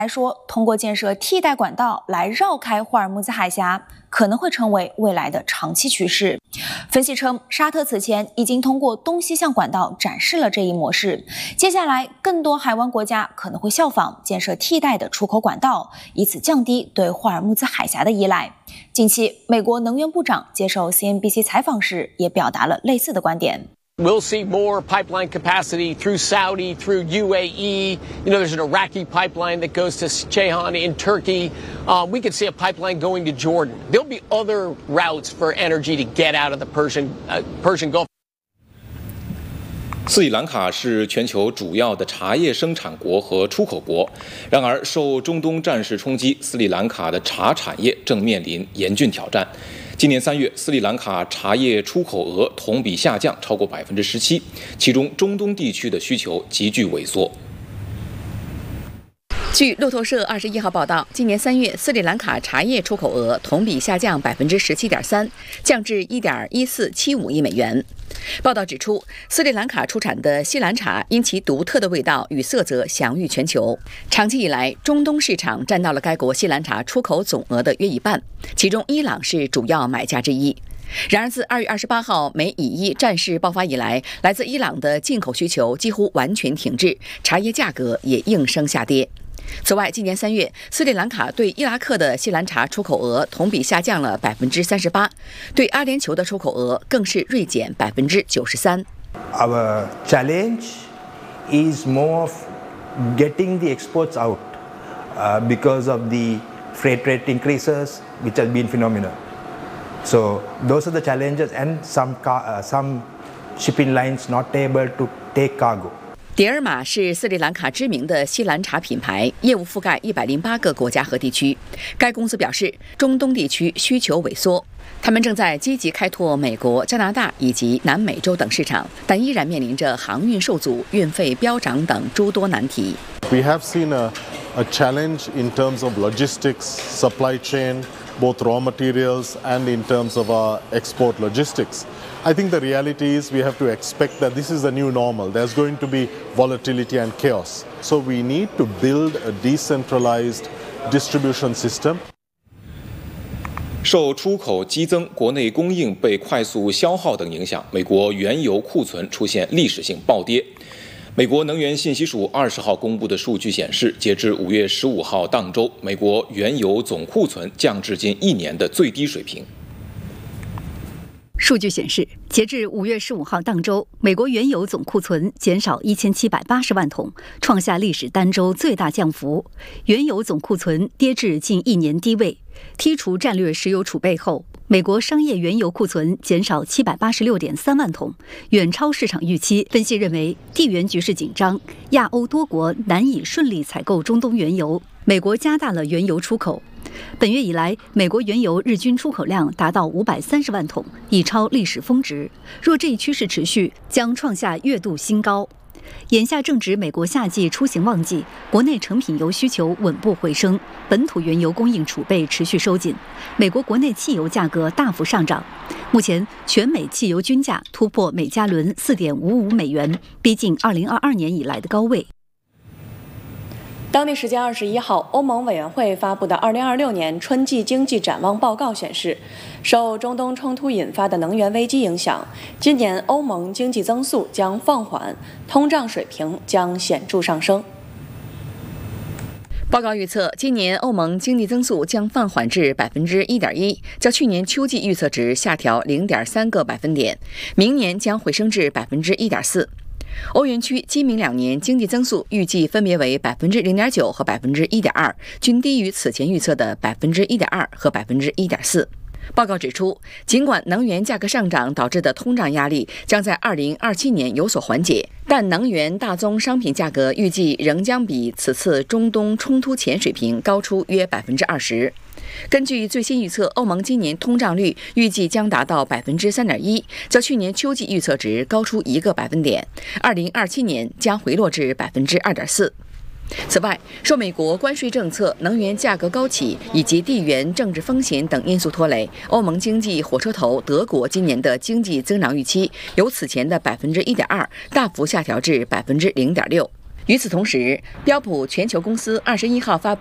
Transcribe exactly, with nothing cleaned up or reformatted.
来说，通过建设替代管道来绕开霍尔木兹海峡，可能会成为未来的长期趋势。分析称，沙特此前已经通过东西向管道展示了这一模式，接下来更多海湾国家可能会效仿建设替代的出口管道，以此降低对霍尔木兹海峡的依赖。近期，美国能源部长接受 C N B C 采访时也表达了类似的观点。 We'll see more pipeline capacity through Saudi, through U A E. You know, there's an Iraqi pipeline that goes to Ceyhan in Turkey. Uh, we could see a pipeline going to Jordan. There'll be other routes for energy to get out of the Persian, uh, Persian Gulf. 斯里兰卡是全球主要的茶叶生产国和出口国，然而受中东战事冲击，斯里兰卡的茶产业正面临严峻挑战。今年三月，斯里兰卡茶叶出口额同比下降超过百分之十七，其中中东地区的需求急剧萎缩。 据路透社二十一号报道，今年三月，斯里兰卡茶叶出口额同比下降百分之十七点三，降至一点一四七五亿美元。报道指出，斯里兰卡出产的西兰茶因其独特的味道与色泽享誉全球。长期以来，中东市场占到了该国西兰茶出口总额的约一半，其中伊朗是主要买家之一。然而，自二月二十八号美以伊战事爆发以来，来自伊朗的进口需求几乎完全停滞，茶叶价格也应声下跌。此外，今年三月，斯里兰卡对伊拉克的西兰茶出口额同比下降了百分之三十八，对阿联酋的出口额更是锐减百分之九十三。 Our challenge is more of getting the exports out uh, because of the freight rate increases, which has been phenomenal. So those are the challenges, and some car, uh, some shipping lines not able to take cargo. 迭尔玛是斯里兰卡知名的西兰茶品牌，业务覆盖一百零八个国家和地区。该公司表示，中东地区需求萎缩，他们正在积极开拓美国、加拿大以及南美洲等市场，但依然面临着航运受阻、运费飙涨等诸多难题。 We have seen a, a challenge in terms of logistics, supply chain, both raw materials and in terms of our export logistics. I think the reality is we have to expect that this is the new normal. There's going to be volatility and chaos. So we need to build a decentralized distribution system. 受出口激增、国内供应被快速消耗等影响，美国原油库存出现历史性暴跌。美国能源信息署二十号公布的数据显示，截至五月十五号当周，美国原油总库存降至近一年的最低水平。 数据显示，截至五月十五号当周，美国原油总库存减少一千七百八十万桶，创下历史单周最大降幅。原油总库存跌至近一年低位。剔除战略石油储备后，美国商业原油库存减少七百八十六点三万桶，远超市场预期。分析认为，地缘局势紧张，亚欧多国难以顺利采购中东原油，美国加大了原油出口。本月以来，美国原油日均出口量达到五百三十万桶，已超历史峰值。若这一趋势持续，将创下月度新高。眼下正值美国夏季出行旺季，国内成品油需求稳步回升，本土原油供应储备持续收紧，美国国内汽油价格大幅上涨。目前，全美汽油均价突破每加仑 四点五五美元，逼近二零二二年以来的高位。 当地时间二十一号，欧盟委员会发布的二零二六年春季经济展望报告显示，受中东冲突引发的能源危机影响，今年欧盟经济增速将放缓，通胀水平将显著上升。 报告预测，今年欧盟经济增速将放缓至百分之一点一，较去年秋季预测值下调零点三个百分点，明年将回升至百分之一点四。欧元区今明两年经济增速预计分别为百分之零点九和百分之一点二，均低于此前预测的百分之一点二和百分之一点四。报告指出，尽管能源价格上涨导致的通胀压力将在二零二七年有所缓解，但能源大宗商品价格预计仍将比此次中东冲突前水平高出约百分之二十。根据最新预测，欧盟今年通胀率预计将达到百分之三点一，较去年秋季预测值高出一个百分点。二零二七年将回落至百分之二点四。此外，受美国关税政策、能源价格高企以及地缘政治风险等因素拖累，欧盟经济火车头德国今年的经济增长预期由此前的百分之一点二大幅下调至百分之零点六。 与此同时，标普全球公司二十一号发布